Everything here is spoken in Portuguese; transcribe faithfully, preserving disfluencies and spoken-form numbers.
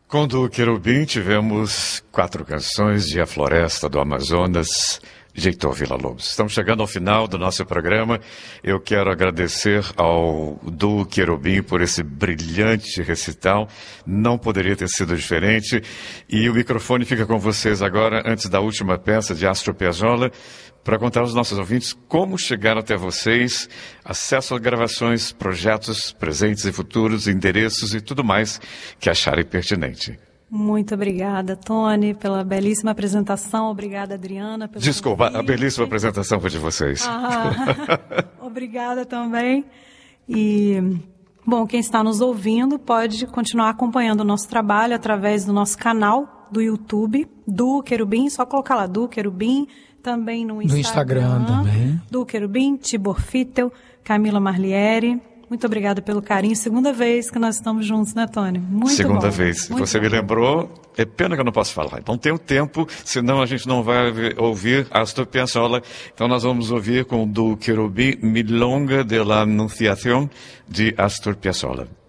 Quando o Querubim tivemos quatro canções de A Floresta do Amazonas, de Heitor Villa-Lobos. Estamos chegando ao final do nosso programa. Eu quero agradecer ao Duo Querubim por esse brilhante recital. Não poderia ter sido diferente. E o microfone fica com vocês agora, antes da última peça de Astor Piazzolla, para contar aos nossos ouvintes como chegar até vocês, acesso a gravações, projetos, presentes e futuros, endereços e tudo mais que acharem pertinente. Muito obrigada, Tony, pela belíssima apresentação. Obrigada, Adriana. Pelo Desculpa, convite. A belíssima apresentação foi de vocês. Ah, obrigada também. E, bom, quem está nos ouvindo pode continuar acompanhando o nosso trabalho através do nosso canal do YouTube, do Querubim, só colocar lá, do Querubim, também no Instagram. No Instagram também. Do Querubim, Tibor Fittel, Camila Marlieri. Muito obrigada pelo carinho. Segunda vez que nós estamos juntos, né, Tony? Muito Segunda bom. vez. Muito Você bom. me lembrou. É pena que eu não posso falar. Então tem o tempo, senão a gente não vai ouvir Astor Piazzolla. Então nós vamos ouvir com do Querubim Milonga de la Anunciación de Astor Piazzolla.